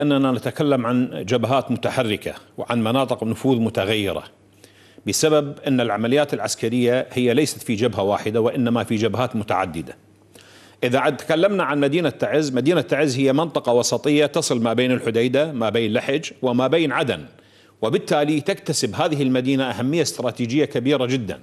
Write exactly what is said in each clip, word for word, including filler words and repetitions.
أننا نتكلم عن جبهات متحركة وعن مناطق نفوذ متغيرة بسبب أن العمليات العسكرية هي ليست في جبهة واحدة وإنما في جبهات متعددة. إذا تكلمنا عن مدينة تعز، مدينة تعز هي منطقة وسطية تصل ما بين الحديدة، ما بين لحج وما بين عدن، وبالتالي تكتسب هذه المدينة أهمية استراتيجية كبيرة جدا،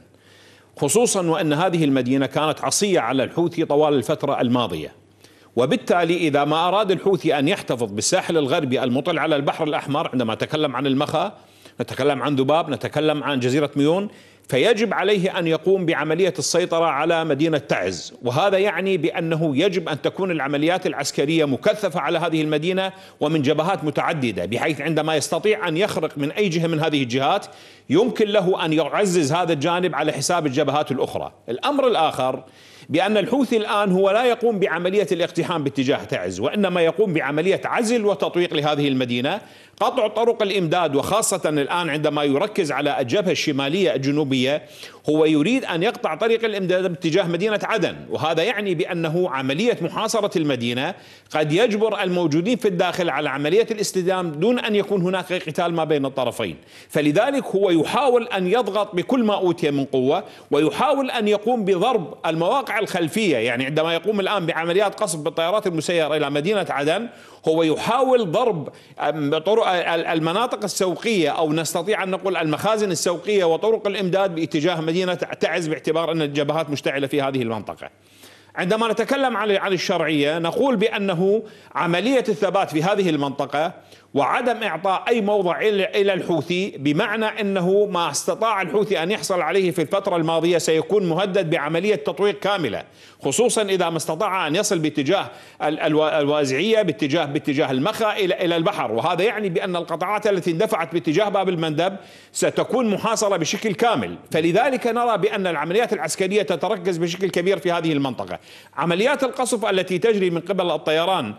خصوصا وأن هذه المدينة كانت عصية على الحوثي طوال الفترة الماضية. وبالتالي إذا ما أراد الحوثي أن يحتفظ بالساحل الغربي المطل على البحر الأحمر، عندما نتكلم عن المخا، نتكلم عن ذباب، نتكلم عن جزيرة ميون، فيجب عليه أن يقوم بعملية السيطرة على مدينة تعز. وهذا يعني بأنه يجب أن تكون العمليات العسكرية مكثفة على هذه المدينة ومن جبهات متعددة، بحيث عندما يستطيع أن يخرق من أي جهة من هذه الجهات يمكن له أن يعزز هذا الجانب على حساب الجبهات الأخرى. الأمر الآخر بأن الحوثي الآن هو لا يقوم بعملية الاقتحام باتجاه تعز، وإنما يقوم بعملية عزل وتطويق لهذه المدينة، قطع طرق الإمداد، وخاصة الآن عندما يركز على الجبهة الشمالية الجنوبية هو يريد أن يقطع طريق الإمداد باتجاه مدينة عدن. وهذا يعني بأنه عملية محاصرة المدينة قد يجبر الموجودين في الداخل على عملية الاستدامة دون أن يكون هناك قتال ما بين الطرفين. فلذلك هو يحاول أن يضغط بكل ما أوتي من قوة، ويحاول أن يقوم بضرب المواقع الخلفية. يعني عندما يقوم الآن بعمليات قصف بالطائرات المسيرة إلى مدينة عدن هو يحاول ضرب طرق المناطق السوقية، أو نستطيع أن نقول المخازن السوقية وطرق الإمداد باتجاه مدينة تعز، باعتبار أن الجبهات مشتعلة في هذه المنطقة. عندما نتكلم عن الشرعية نقول بأنه عملية الثبات في هذه المنطقة وعدم إعطاء أي موضع إلى الحوثي، بمعنى أنه ما استطاع الحوثي أن يحصل عليه في الفترة الماضية سيكون مهدد بعملية تطويق كاملة، خصوصا إذا ما استطاع أن يصل باتجاه الوازعية، باتجاه باتجاه المخا إلى إلى البحر. وهذا يعني بأن القطاعات التي اندفعت باتجاه باب المندب ستكون محاصرة بشكل كامل. فلذلك نرى بأن العمليات العسكرية تتركز بشكل كبير في هذه المنطقة. عمليات القصف التي تجري من قبل الطيران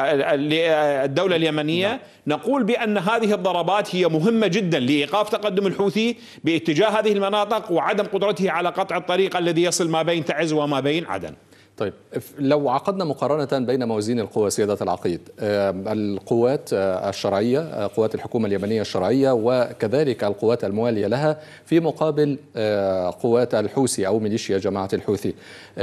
الدولة اليمنية نقول بأن هذه الضربات هي مهمة جدا لإيقاف تقدم الحوثي باتجاه هذه المناطق وعدم قدرته على قطع الطريق الذي يصل ما بين تعز وما بين عدن. طيب، لو عقدنا مقارنة بين موازين القوى سيادة العقيد، القوات الشرعية، قوات الحكومة اليمنية الشرعية، وكذلك القوات الموالية لها، في مقابل قوات الحوثي أو ميليشيا جماعة الحوثي،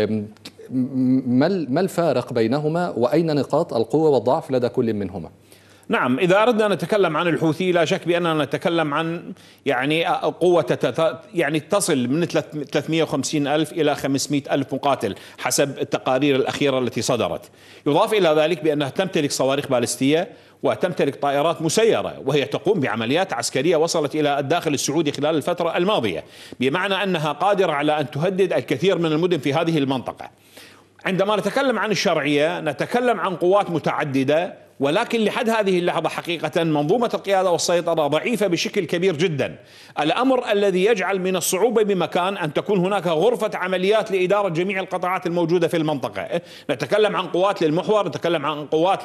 ما الفارق بينهما وأين نقاط القوة والضعف لدى كل منهما؟ نعم، إذا أردنا أن نتكلم عن الحوثي لا شك بأننا نتكلم عن يعني قوة يعني تصل من ثلاثمئة وخمسين ألف إلى خمسمئة ألف مقاتل حسب التقارير الأخيرة التي صدرت. يضاف إلى ذلك بأنها تمتلك صواريخ باليستية وتمتلك طائرات مسيرة، وهي تقوم بعمليات عسكرية وصلت إلى الداخل السعودي خلال الفترة الماضية، بمعنى أنها قادرة على أن تهدد الكثير من المدن في هذه المنطقة. عندما نتكلم عن الشرعية نتكلم عن قوات متعددة، ولكن لحد هذه اللحظة حقيقة منظومة القيادة والسيطرة ضعيفة بشكل كبير جدا، الأمر الذي يجعل من الصعوبة بمكان أن تكون هناك غرفة عمليات لإدارة جميع القطاعات الموجودة في المنطقة. نتكلم عن قوات للمحور، نتكلم عن قوات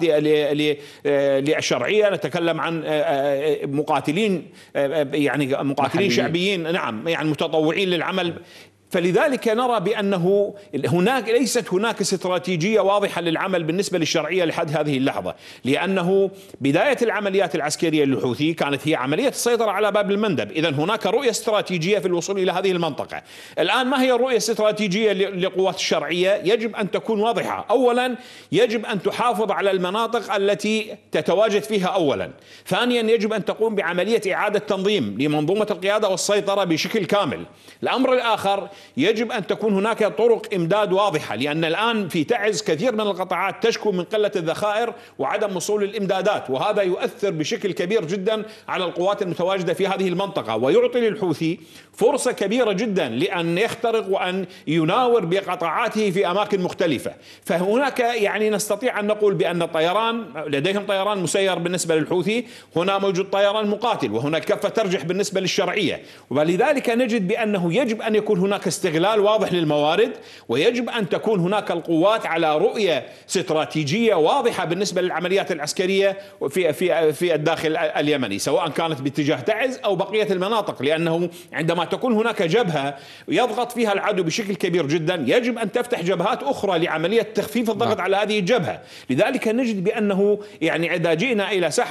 للشرعية، نتكلم عن مقاتلين يعني مقاتلين شعبيين، نعم، يعني متطوعين للعمل. فلذلك نرى بأنه هناك ليست هناك استراتيجية واضحة للعمل بالنسبة للشرعية لحد هذه اللحظة، لأنه بداية العمليات العسكرية للحوثي كانت هي عملية السيطرة على باب المندب. إذن هناك رؤية استراتيجية في الوصول إلى هذه المنطقة. الآن ما هي الرؤية الاستراتيجية لقوات الشرعية؟ يجب أن تكون واضحة. أولا يجب أن تحافظ على المناطق التي تتواجد فيها أولا. ثانيا يجب أن تقوم بعملية إعادة تنظيم لمنظومة القيادة والسيطرة بشكل كامل. الأمر الآخر يجب أن تكون هناك طرق إمداد واضحة، لأن الآن في تعز كثير من القطاعات تشكو من قلة الذخائر وعدم وصول الإمدادات، وهذا يؤثر بشكل كبير جدا على القوات المتواجدة في هذه المنطقة، ويعطي للحوثي فرصة كبيرة جدا لأن يخترق وأن يناور بقطاعاته في أماكن مختلفة. فهناك يعني نستطيع أن نقول بأن الطيران لديهم طيران مسير بالنسبة للحوثي، هنا موجود طيران مقاتل، وهنا الكفة ترجح بالنسبة للشرعية. ولذلك نجد بأنه يجب أن يكون هناك استغلال واضح للموارد، ويجب أن تكون هناك القوات على رؤية استراتيجية واضحة بالنسبة للعمليات العسكرية في في في الداخل اليمني، سواء كانت باتجاه تعز أو بقية المناطق، لأنه عندما تكون هناك جبهة يضغط فيها العدو بشكل كبير جدا يجب أن تفتح جبهات أخرى لعملية تخفيف الضغط على هذه الجبهة. لذلك نجد بأنه يعني إذا جئنا إلى ساحة